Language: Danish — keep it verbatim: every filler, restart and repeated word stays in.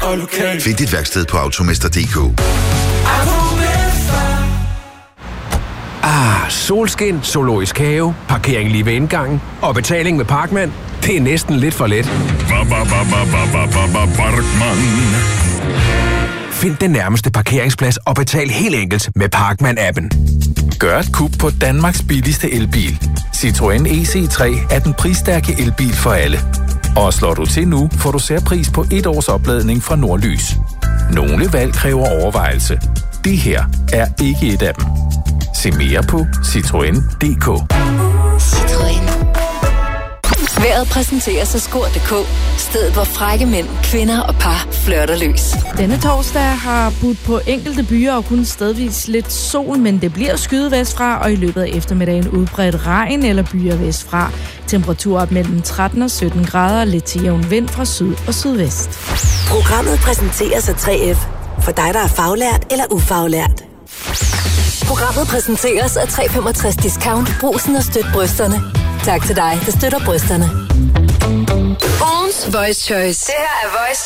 og lokal. Find dit værksted på automester punktum d k. Ah, solskin, zoologisk have, parkering lige ved indgangen og betaling med Parkman. Det er næsten lidt for let. Find den nærmeste parkeringsplads og betal helt enkelt med Parkman-appen. Gør et kub på Danmarks billigste elbil. Citroën E C tre er den prisstærke elbil for alle. Og slår du til nu, får du særpris på et års opladning fra Nordlys. Nogle valg kræver overvejelse. Det her er ikke et af dem. Se mere på citroen punktum d k. Citroën. Været præsenteres af skor punktum d k. Stedet hvor frække mænd, kvinder og par flirter løs. Denne torsdag har budt på enkelte byer og kun stedvis lidt sol, men det bliver skyet vestfra, og i løbet af eftermiddagen udbredt regn eller byer vestfra. Temperatur op mellem tretten og sytten grader, lidt til jævn vind fra syd og sydvest. Programmet præsenteres af tre F. For dig, der er faglært eller ufaglært. Programmet præsenteres af tre femogtres Discount. Brugsen og støt brysterne. Tak til dig, der støtter brysterne. Ugens Voice Choice. Det her er Voice